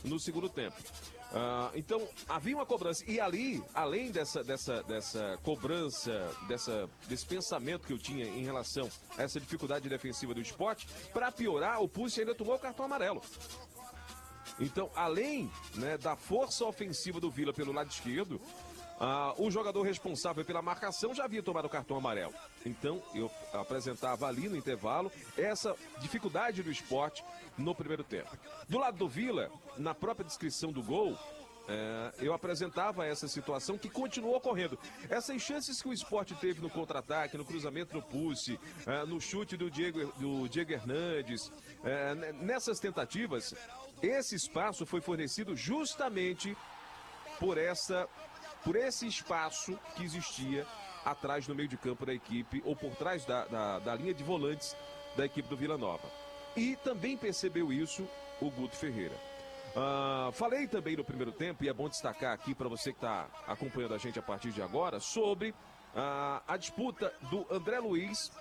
no segundo tempo. Então, havia uma cobrança. E ali, além dessa cobrança, desse pensamento que eu tinha em relação a essa dificuldade defensiva do Sport, para piorar, o Pucci ainda tomou o cartão amarelo. Então, além, né, da força ofensiva do Vila pelo lado esquerdo, o jogador responsável pela marcação já havia tomado o cartão amarelo. Então, eu apresentava ali no intervalo essa dificuldade do Sport no primeiro tempo. Do lado do Vila, na própria descrição do gol, eu apresentava essa situação que continuou ocorrendo. Essas chances que o Sport teve no contra-ataque, no cruzamento do Pucci, no chute do Diego Hernandes, nessas tentativas, esse espaço foi fornecido justamente por esse espaço que existia atrás no meio de campo da equipe, ou por trás da linha de volantes da equipe do Vila Nova. E também percebeu isso o Guto Ferreira. Falei também no primeiro tempo, e é bom destacar aqui para você que está acompanhando a gente a partir de agora, sobre a disputa do André Luiz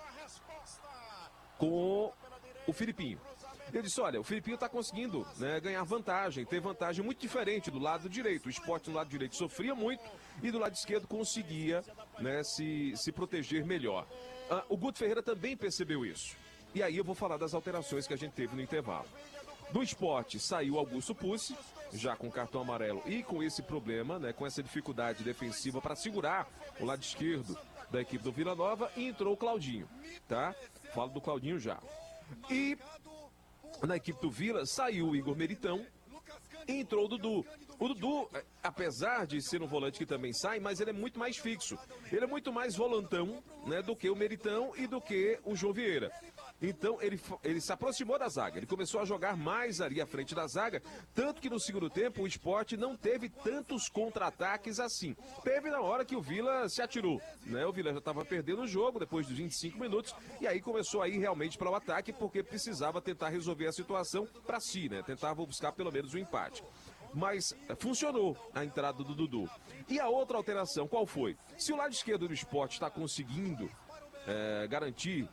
com o Filipinho. Eu disse, olha, o Filipinho está conseguindo, né, ganhar vantagem, ter vantagem muito diferente do lado direito. O Sport do lado direito sofria muito e do lado esquerdo conseguia, né, se proteger melhor. O Guto Ferreira também percebeu isso. E aí eu vou falar das alterações que a gente teve no intervalo. Do Sport saiu Augusto Pucci, já com cartão amarelo e com esse problema, né, com essa dificuldade defensiva para segurar o lado esquerdo da equipe do Vila Nova, e entrou o Claudinho, tá? Falo do Claudinho já. E na equipe do Vila saiu o Igor Meritão e entrou o Dudu. O Dudu, apesar de ser um volante que também sai, mas ele é muito mais fixo. Ele é muito mais volantão, né, do que o Meritão e do que o João Vieira. Então ele se aproximou da zaga, ele começou a jogar mais ali à frente da zaga, tanto que no segundo tempo o Sport não teve tantos contra-ataques assim. Teve na hora que o Vila se atirou, né? O Vila já estava perdendo o jogo depois dos 25 minutos e aí começou a ir realmente para o ataque, porque precisava tentar resolver a situação para si, né? Tentava buscar pelo menos o empate. Mas funcionou a entrada do Dudu. E a outra alteração, qual foi? Se o lado esquerdo do Sport está conseguindo garantir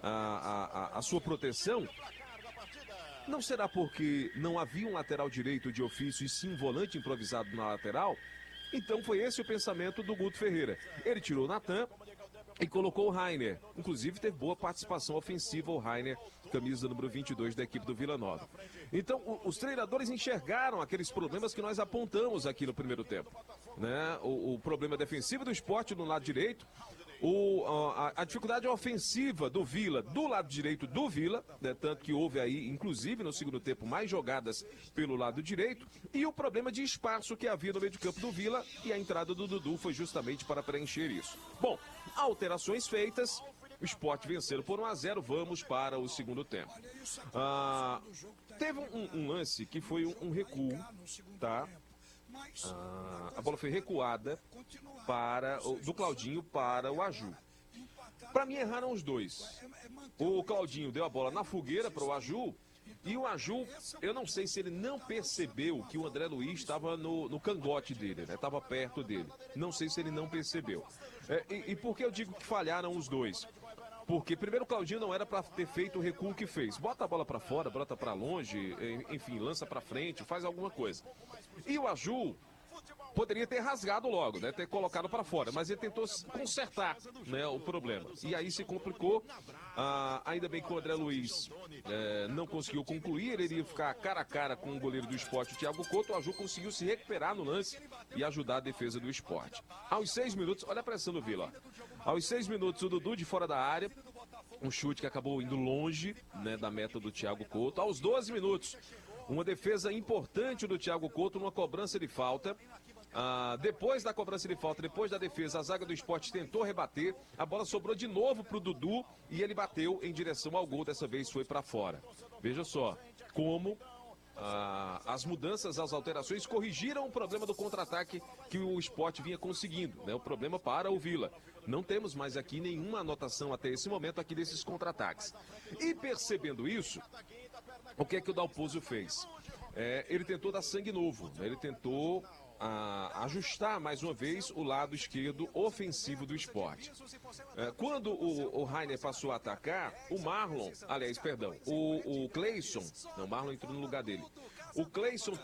a sua proteção, não será porque não havia um lateral direito de ofício e sim um volante improvisado na lateral? Então foi esse o pensamento do Guto Ferreira. Ele tirou o Natan e colocou o Rainer. Inclusive teve boa participação ofensiva o Rainer, camisa número 22 da equipe do Vila Nova. Então os treinadores enxergaram aqueles problemas que nós apontamos aqui no primeiro tempo, né? O problema defensivo do Sport no lado direito, a dificuldade ofensiva do Vila, do lado direito do Vila, né, tanto que houve aí, inclusive no segundo tempo, mais jogadas pelo lado direito, e o problema de espaço que havia no meio de campo do Vila, e a entrada do Dudu foi justamente para preencher isso. Bom, alterações feitas, o Sport vencendo por 1-0, vamos para o segundo tempo. Teve um lance que foi um recuo, tá? A bola foi recuada do Claudinho para o Aju. Para mim erraram os dois. O Claudinho deu a bola na fogueira para o Aju, e o Aju, eu não sei se ele não percebeu que o André Luiz estava no cangote dele, né? Estava perto dele. Não sei se ele não percebeu. E por que eu digo que falharam os dois? Porque primeiro o Claudinho não era para ter feito o recuo que fez. Bota a bola para fora, bota para longe, enfim, lança para frente, faz alguma coisa. E o Aju poderia ter rasgado logo, né? Ter colocado para fora, mas ele tentou consertar, né, o problema. E aí se complicou. Ainda bem que o André Luiz não conseguiu concluir, ele iria ficar cara a cara com o goleiro do Sport, o Thiago Couto. O Aju conseguiu se recuperar no lance e ajudar a defesa do Sport. Aos 6 minutos, olha a pressão do Vila. Aos 6 minutos, o Dudu de fora da área, um chute que acabou indo longe, né, da meta do Thiago Couto. Aos 12 minutos, uma defesa importante do Thiago Couto numa cobrança de falta. Depois da cobrança de falta, depois da defesa, a zaga do Sport tentou rebater, a bola sobrou de novo pro Dudu e ele bateu em direção ao gol, dessa vez foi para fora. Veja só como as mudanças, as alterações corrigiram o problema do contra-ataque que o Sport vinha conseguindo, né? O problema para o Vila. Não temos mais aqui nenhuma anotação até esse momento aqui desses contra-ataques. E percebendo isso, o que é que o Dalpozo fez? Ele tentou dar sangue novo, né? Ele tentou ajustar mais uma vez o lado esquerdo ofensivo do Sport. Quando o Rainer passou a atacar, o Cleison, não, o Marlon entrou no lugar dele. O Cleison